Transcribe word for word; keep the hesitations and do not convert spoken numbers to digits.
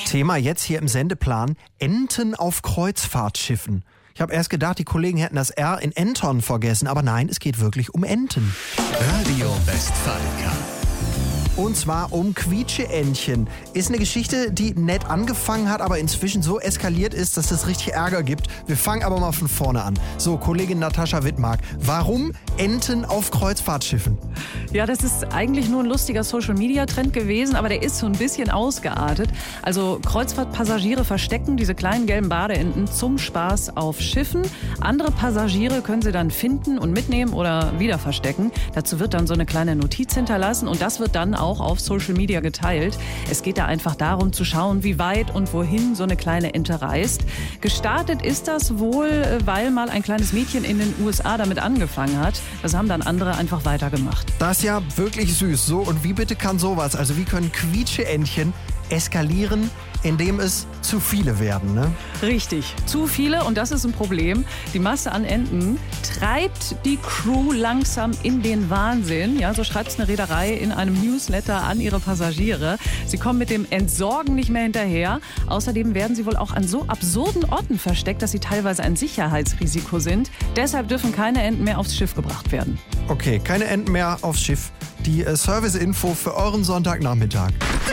Thema jetzt hier im Sendeplan: Enten auf Kreuzfahrtschiffen. Ich habe erst gedacht, die Kollegen hätten das R in Enton vergessen, aber nein, es geht wirklich um Enten. Radio Westfalica. Und zwar um Quietscheentchen. Ist eine Geschichte, die nett angefangen hat, aber inzwischen so eskaliert ist, dass es richtig Ärger gibt. Wir fangen aber mal von vorne an. So, Kollegin Natascha Wittmark, warum Enten auf Kreuzfahrtschiffen? Ja, das ist eigentlich nur ein lustiger Social-Media-Trend gewesen, aber der ist so ein bisschen ausgeartet. Also Kreuzfahrtpassagiere verstecken diese kleinen gelben Badeenten zum Spaß auf Schiffen. Andere Passagiere können sie dann finden und mitnehmen oder wieder verstecken. Dazu wird dann so eine kleine Notiz hinterlassen und das wird dann auch auf Social Media geteilt. Es geht da einfach darum zu schauen, wie weit und wohin so eine kleine Ente reist. Gestartet ist das wohl, weil mal ein kleines Mädchen in den U S A damit angefangen hat. Das haben dann andere einfach weitergemacht. Das ist ja wirklich süß. So, und wie bitte kann sowas, also wie können Quietscheentchen eskalieren, indem es zu viele werden, ne? Richtig, zu viele, und das ist ein Problem. Die Masse an Enten treibt die Crew langsam in den Wahnsinn. Ja, so schreibt es eine Reederei in einem Newsletter an ihre Passagiere. Sie kommen mit dem Entsorgen nicht mehr hinterher. Außerdem werden sie wohl auch an so absurden Orten versteckt, dass sie teilweise ein Sicherheitsrisiko sind. Deshalb dürfen keine Enten mehr aufs Schiff gebracht werden. Okay, keine Enten mehr aufs Schiff. Die äh, Service-Info für euren Sonntagnachmittag.